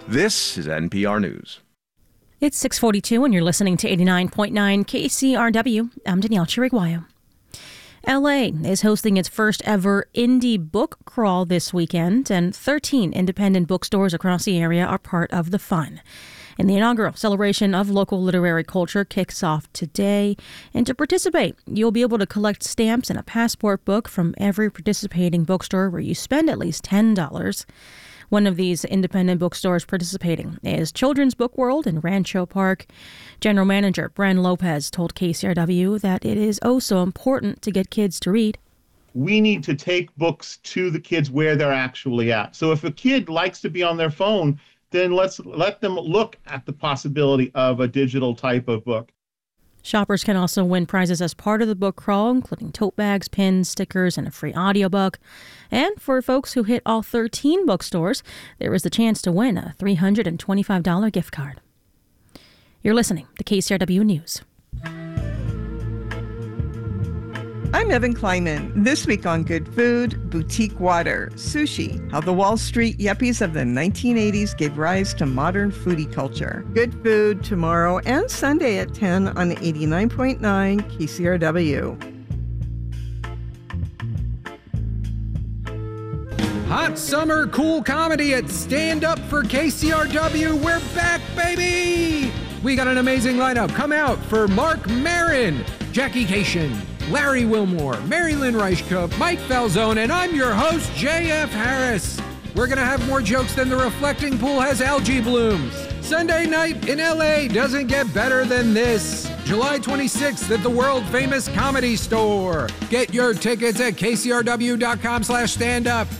This is NPR News. It's 6:42 and you're listening to 89.9 KCRW. I'm Danielle Chiriguayo. LA is hosting its first ever indie book crawl this weekend, and 13 independent bookstores across the area are part of the fun. And the inaugural celebration of local literary culture kicks off today. And to participate, you'll be able to collect stamps and a passport book from every participating bookstore where you spend at least $10. One of these independent bookstores participating is Children's Book World in Rancho Park. General Manager Bren Lopez told KCRW that it is oh so important to get kids to read. We need to take books to the kids where they're actually at. So if a kid likes to be on their phone, then let's let them look at the possibility of a digital type of book. Shoppers can also win prizes as part of the book crawl, including tote bags, pins, stickers, and a free audiobook. And for folks who hit all 13 bookstores, there is the chance to win a $325 gift card. You're listening to KCRW News. I'm Evan Kleinman. This week on Good Food, boutique water, sushi, how the Wall Street yuppies of the 1980s gave rise to modern foodie culture. Good Food tomorrow and Sunday at 10 on 89.9 KCRW. Hot summer cool comedy at Stand Up for KCRW. We're back, baby! We got an amazing lineup. Come out for Mark Maron, Jackie Cation, Larry Wilmore, Mary Lynn Reichkup, Mike Falzone, and I'm your host, J.F. Harris. We're going to have more jokes than the reflecting pool has algae blooms. Sunday night in L.A. doesn't get better than this. July 26th at the world-famous Comedy Store. Get your tickets at kcrw.com/standup.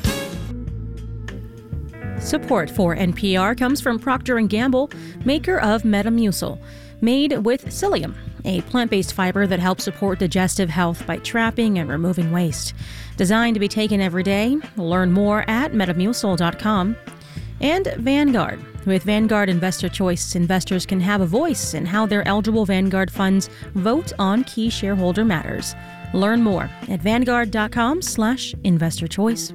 Support for NPR comes from Procter & Gamble, maker of Metamucil, made with psyllium, a plant-based fiber that helps support digestive health by trapping and removing waste. Designed to be taken every day. Learn more at metamucil.com. And Vanguard. With Vanguard Investor Choice, investors can have a voice in how their eligible Vanguard funds vote on key shareholder matters. Learn more at vanguard.com/investorchoice.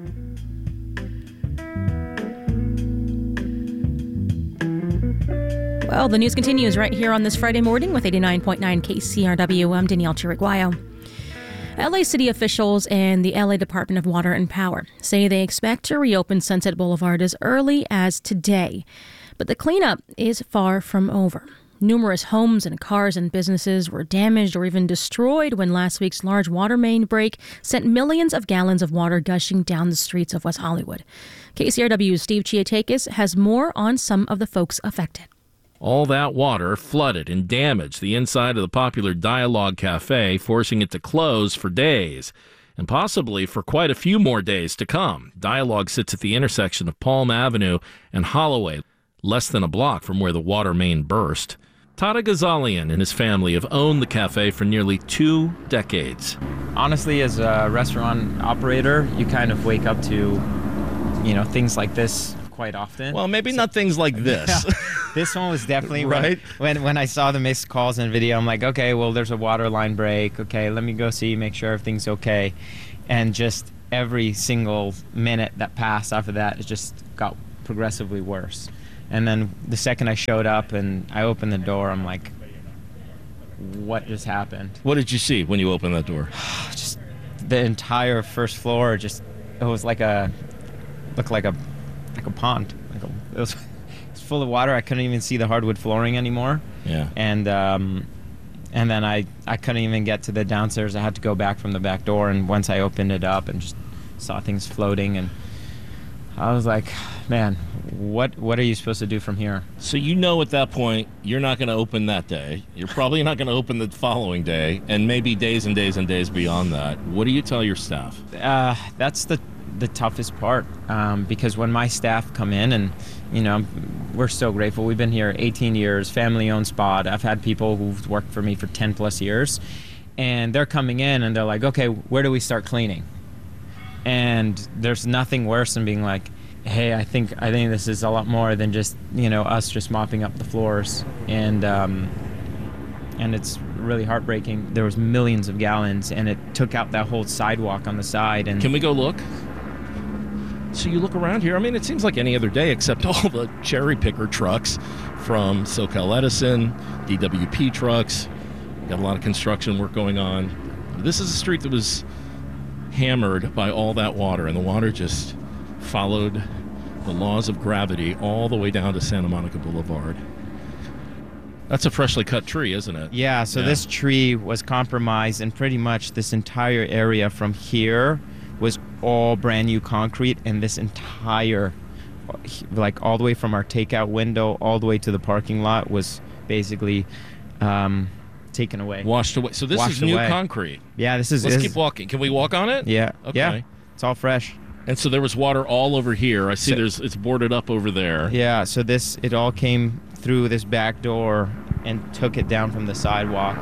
Well, the news continues right here on this Friday morning with 89.9 KCRW. I'm Danielle Chiriguayo. LA city officials and the LA Department of Water and Power say they expect to reopen Sunset Boulevard as early as today. But the cleanup is far from over. Numerous homes and cars and businesses were damaged or even destroyed when last week's large water main break sent millions of gallons of water gushing down the streets of West Hollywood. KCRW's Steve Chiatakis has more on some of the folks affected. All that water flooded and damaged the inside of the popular Dialogue Cafe, forcing it to close for days, and possibly for quite a few more days to come. Dialogue sits at the intersection of Palm Avenue and Holloway, less than a block from where the water main burst. Tata Ghazalian and his family have owned the cafe for nearly 2 decades. Honestly, as a restaurant operator, you kind of wake up to, things like this quite often. Well, maybe not things like this. Yeah. This one was definitely right. When I saw the missed calls and video, I'm like, okay, well, there's a water line break. Okay, let me go see, make sure everything's okay. And just every single minute that passed after that, it just got progressively worse. And then the second I showed up and I opened the door, I'm like, what just happened? What did you see when you opened that door? Just the entire first floor. It was looked like a pond. It was full of water. I couldn't even see the hardwood flooring anymore. Yeah. And then I couldn't even get to the downstairs. I had to go back from the back door. And once I opened it up and just saw things floating, and I was like, man, what are you supposed to do from here? So at that point you're not going to open that day. You're probably not going to open the following day, and maybe days and days and days beyond that. What do you tell your staff? That's the toughest part, because when my staff come in, and we're so grateful. We've been here 18 years, family-owned spot. I've had people who've worked for me for 10 plus years, and they're coming in and they're like, okay, where do we start cleaning? And there's nothing worse than being like, hey, I think this is a lot more than just us just mopping up the floors, and it's really heartbreaking. There was millions of gallons, and it took out that whole sidewalk on the side. And can we go look? So you look around here, I mean, it seems like any other day except all the cherry picker trucks from SoCal Edison, DWP trucks. Got a lot of construction work going on. This is a street that was hammered by all that water, and the water just followed the laws of gravity all the way down to Santa Monica Boulevard. That's a freshly cut tree, isn't it? Yeah, so this tree was compromised, and pretty much this entire area from here was all brand new concrete, and this entire, like all the way from our takeout window all the way to the parking lot was basically taken away. Washed away. So this is new concrete. Yeah, this is... Let's keep walking. Can we walk on it? Yeah. Okay. Yeah, it's all fresh. And so there was water all over here. I see it's boarded up over there. Yeah, so it all came through this back door and took it down from the sidewalk.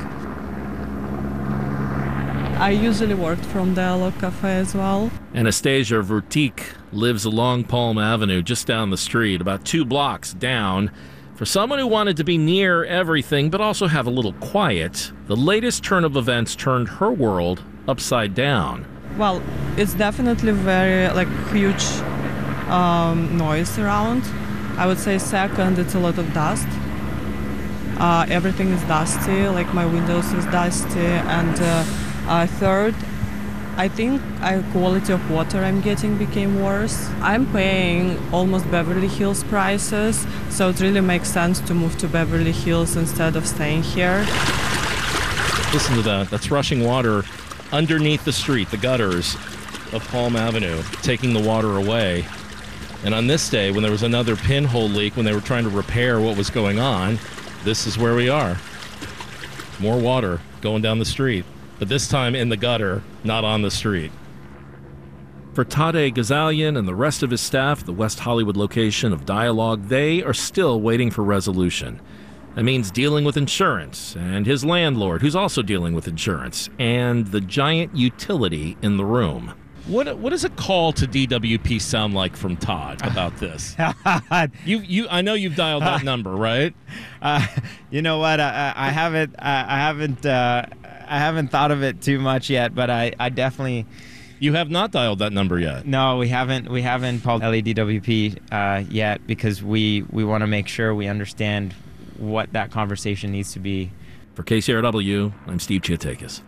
I usually worked from Dialogue Cafe as well. Anastasia Vertique lives along Palm Avenue, just down the street, about 2 blocks down. For someone who wanted to be near everything but also have a little quiet, the latest turn of events turned her world upside down. Well, it's definitely very huge noise around. I would say second, it's a lot of dust. Everything is dusty, like my windows is dusty. And third, I think quality of water I'm getting became worse. I'm paying almost Beverly Hills prices, so it really makes sense to move to Beverly Hills instead of staying here. Listen to that. That's rushing water underneath the street, the gutters of Palm Avenue, taking the water away. And on this day, when there was another pinhole leak, when they were trying to repair what was going on, this is where we are. More water going down the street, but this time in the gutter, not on the street. For Tade Ghazalian and the rest of his staff at the West Hollywood location of Dialogue, they are still waiting for resolution. That means dealing with insurance, and his landlord, who's also dealing with insurance, and the giant utility in the room. What does a call to DWP sound like from Todd about this? I know you've dialed that number, right? You know what? I haven't thought of it too much yet, but I definitely. You have not dialed that number yet. No, we haven't called LADWP yet because we want to make sure we understand what that conversation needs to be. For KCRW, I'm Steve Chiatakis.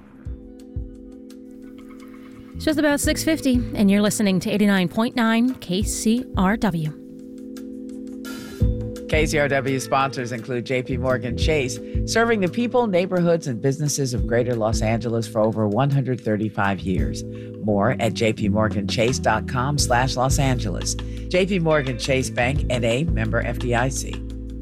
It's just about 6:50, and you're listening to 89.9 KCRW. KCRW sponsors include JP Morgan Chase, serving the people, neighborhoods, and businesses of Greater Los Angeles for over 135 years. More at jpmorganchase.com/Los Angeles. JP Morgan Chase Bank, N.A., member FDIC.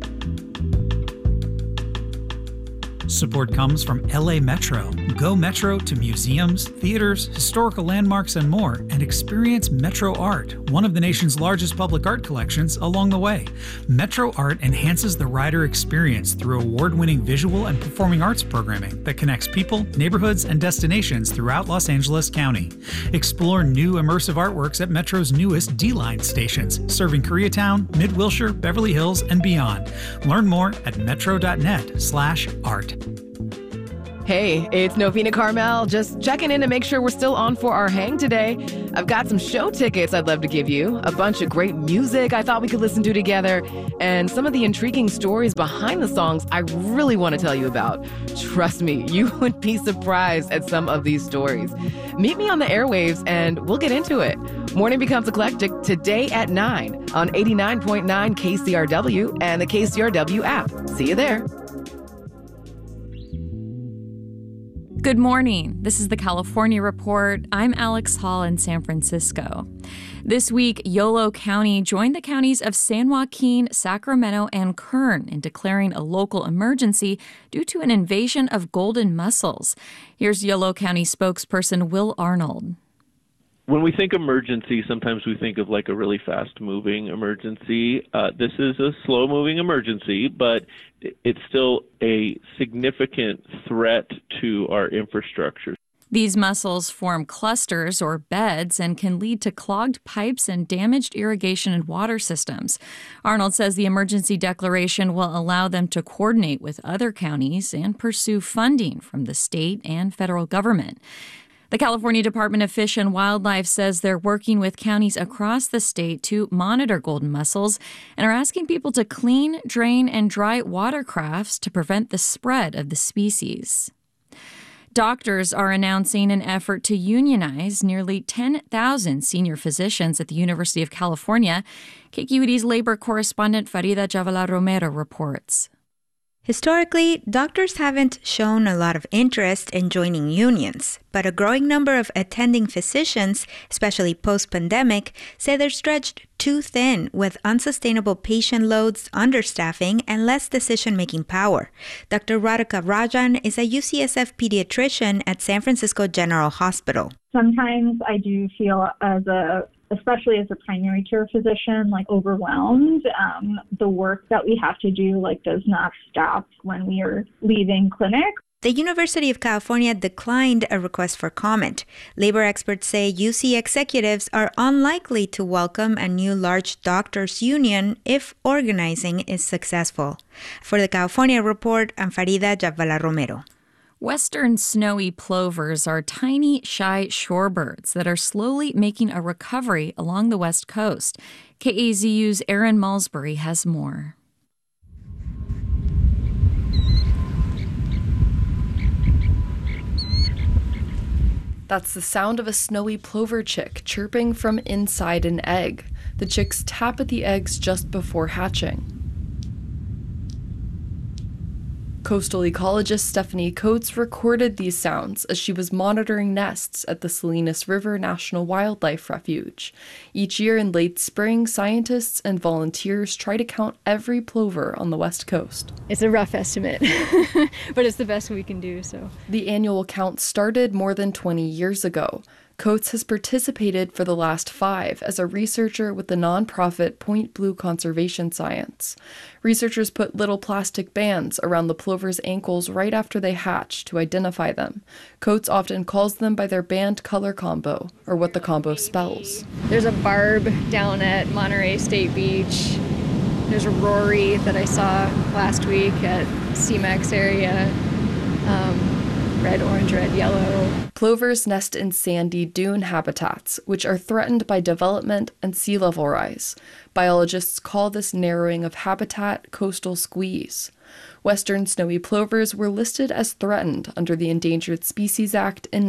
Support comes from LA Metro. Go Metro to museums, theaters, historical landmarks, and more, and experience Metro Art, one of the nation's largest public art collections, along the way. Metro Art enhances the rider experience through award-winning visual and performing arts programming that connects people, neighborhoods, and destinations throughout Los Angeles County. Explore new immersive artworks at Metro's newest D-Line stations, serving Koreatown, Mid-Wilshire, Beverly Hills, and beyond. Learn more at metro.net/art. Hey, it's Novena Carmel, just checking in to make sure we're still on for our hang today. I've got some show tickets I'd love to give you, a bunch of great music I thought we could listen to together, and some of the intriguing stories behind the songs I really want to tell you about. Trust me, you would be surprised at some of these stories. Meet me on the airwaves and we'll get into it. Morning Becomes Eclectic today at 9 on 89.9 KCRW and the KCRW app. See you there. Good morning. This is the California Report. I'm Alex Hall in San Francisco. This week, Yolo County joined the counties of San Joaquin, Sacramento, and Kern in declaring a local emergency due to an invasion of golden mussels. Here's Yolo County spokesperson Will Arnold. When we think emergency, sometimes we think of like a really fast-moving emergency. This is a slow-moving emergency, but it's still a significant threat to our infrastructure. These mussels form clusters or beds and can lead to clogged pipes and damaged irrigation and water systems. Arnold says the emergency declaration will allow them to coordinate with other counties and pursue funding from the state and federal government. The California Department of Fish and Wildlife says they're working with counties across the state to monitor golden mussels and are asking people to clean, drain, and dry watercrafts to prevent the spread of the species. Doctors are announcing an effort to unionize nearly 10,000 senior physicians at the University of California. KQED's labor correspondent Farida Jhabvala Romero reports. Historically, doctors haven't shown a lot of interest in joining unions, but a growing number of attending physicians, especially post-pandemic, say they're stretched too thin with unsustainable patient loads, understaffing, and less decision-making power. Dr. Radhika Rajan is a UCSF pediatrician at San Francisco General Hospital. Sometimes I do feel especially as a primary care physician, overwhelmed. The work that we have to do, does not stop when we are leaving clinic. The University of California declined a request for comment. Labor experts say UC executives are unlikely to welcome a new large doctors' union if organizing is successful. For the California Report, I'm Farida Jhabvala Romero. Western snowy plovers are tiny, shy shorebirds that are slowly making a recovery along the West Coast. KAZU's Erin Malsbury has more. That's the sound of a snowy plover chick chirping from inside an egg. The chicks tap at the eggs just before hatching. Coastal ecologist Stephanie Coates recorded these sounds as she was monitoring nests at the Salinas River National Wildlife Refuge. Each year in late spring, scientists and volunteers try to count every plover on the West Coast. It's a rough estimate, but it's the best we can do. So the annual count started more than 20 years ago. Coates has participated for the last 5 as a researcher with the nonprofit Point Blue Conservation Science. Researchers put little plastic bands around the plover's ankles right after they hatch to identify them. Coates often calls them by their band color combo, or what the combo spells. There's a barb down at Monterey State Beach. There's a Rory that I saw last week at CMAX area. Red, orange, red, yellow. Plovers nest in sandy dune habitats, which are threatened by development and sea level rise. Biologists call this narrowing of habitat coastal squeeze. Western snowy plovers were listed as threatened under the Endangered Species Act in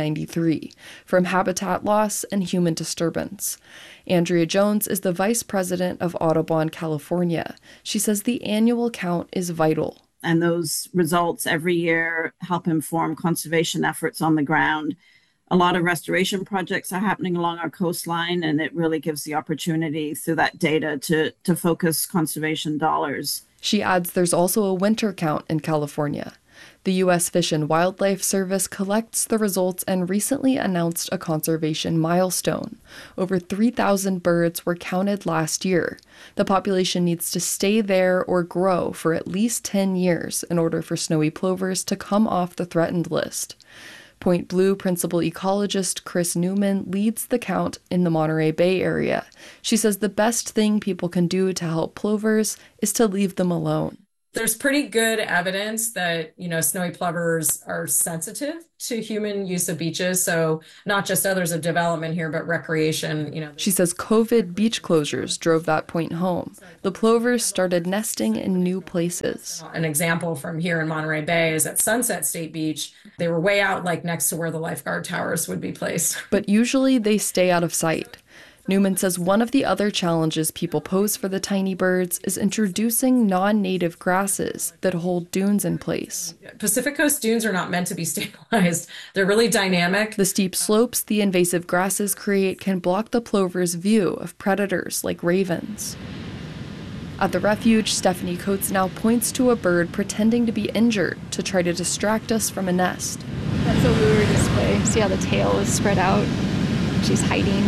1993 from habitat loss and human disturbance. Andrea Jones is the vice president of Audubon, California. She says the annual count is vital. And those results every year help inform conservation efforts on the ground. A lot of restoration projects are happening along our coastline, and it really gives the opportunity through that data to focus conservation dollars. She adds there's also a winter count in California. The U.S. Fish and Wildlife Service collects the results and recently announced a conservation milestone. Over 3,000 birds were counted last year. The population needs to stay there or grow for at least 10 years in order for snowy plovers to come off the threatened list. Point Blue principal ecologist Chris Newman leads the count in the Monterey Bay area. She says the best thing people can do to help plovers is to leave them alone. There's pretty good evidence that, snowy plovers are sensitive to human use of beaches. So not just others of development here, but recreation, She says COVID beach closures drove that point home. The plovers started nesting in new places. An example from here in Monterey Bay is at Sunset State Beach. They were way out next to where the lifeguard towers would be placed. But usually they stay out of sight. Newman says one of the other challenges people pose for the tiny birds is introducing non-native grasses that hold dunes in place. Pacific Coast dunes are not meant to be stabilized. They're really dynamic. The steep slopes the invasive grasses create can block the plover's view of predators like ravens. At the refuge, Stephanie Coates now points to a bird pretending to be injured to try to distract us from a nest. That's a lure display. See how the tail is spread out? She's hiding,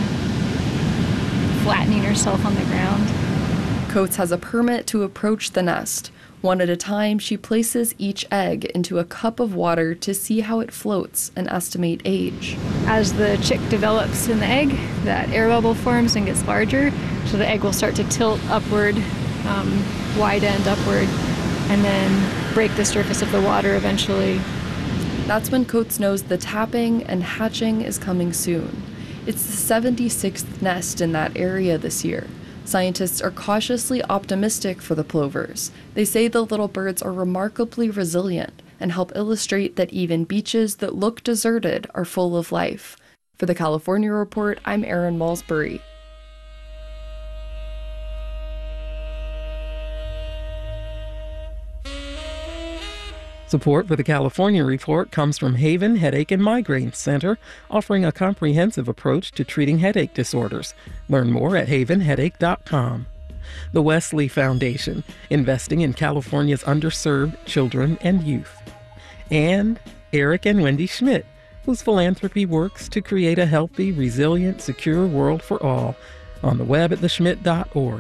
flattening herself on the ground. Coates has a permit to approach the nest. One at a time, she places each egg into a cup of water to see how it floats and estimate age. As the chick develops in the egg, that air bubble forms and gets larger, so the egg will start to tilt upward, wide end upward, and then break the surface of the water eventually. That's when Coates knows the tapping and hatching is coming soon. It's the 76th nest in that area this year. Scientists are cautiously optimistic for the plovers. They say the little birds are remarkably resilient and help illustrate that even beaches that look deserted are full of life. For the California Report, I'm Erin Malsbury. Support for the California Report comes from Haven Headache and Migraine Center, offering a comprehensive approach to treating headache disorders. Learn more at havenheadache.com. The Wesley Foundation, investing in California's underserved children and youth. And Eric and Wendy Schmidt, whose philanthropy works to create a healthy, resilient, secure world for all. On the web at theschmidt.org.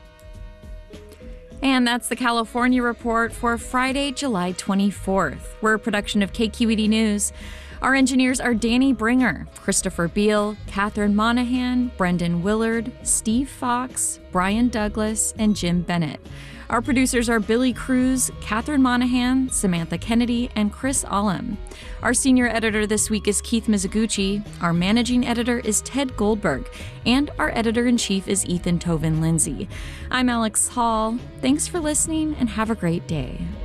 And that's the California Report for Friday, July 24th. We're a production of KQED News. Our engineers are Danny Bringer, Christopher Beal, Catherine Monahan, Brendan Willard, Steve Fox, Brian Douglas, and Jim Bennett. Our producers are Billy Cruz, Catherine Monahan, Samantha Kennedy, and Chris Ollum. Our senior editor this week is Keith Mizuguchi. Our managing editor is Ted Goldberg. And our editor-in-chief is Ethan Toven Lindsay. I'm Alex Hall. Thanks for listening and have a great day.